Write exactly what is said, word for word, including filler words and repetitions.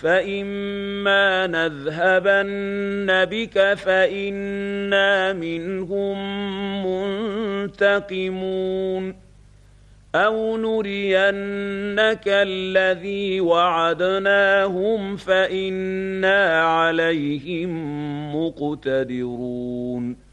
فإما نذهبن بك فإنا منهم منتقمون أو نرينك الذي وعدناهم فإنا عليهم مقتدرون